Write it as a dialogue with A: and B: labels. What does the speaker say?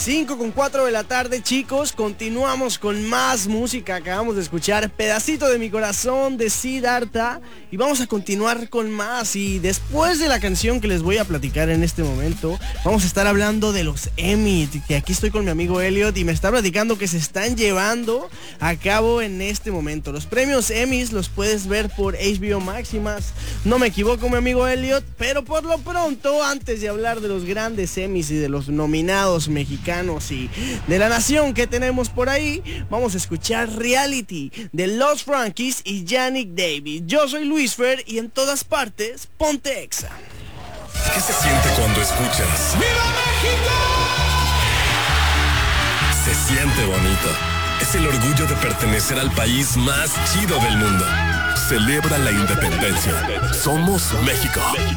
A: 5:04 de la tarde, chicos. Continuamos con más música. Acabamos de escuchar Pedacito de mi corazón de Siddhartha y vamos a continuar con más. Y después de la canción que les voy a platicar en este momento, vamos a estar hablando de los Emmy, que aquí estoy con mi amigo Elliot y me está platicando que se están llevando a cabo en este momento. Los premios Emmys los puedes ver por HBO Max y más. No me equivoco, mi amigo Elliot, pero por lo pronto, antes de hablar de los grandes Emmys y de los nominados mexicanos y de la nación que tenemos por ahí, vamos a escuchar Reality de Los Frankies y Yannick Davis. Yo soy Luis Fer y en todas partes, ponte Exa.
B: ¿Qué se siente cuando escuchas ¡Viva México! Se siente bonito. Es el orgullo de pertenecer al país más chido del mundo. Celebra la independencia. Somos México.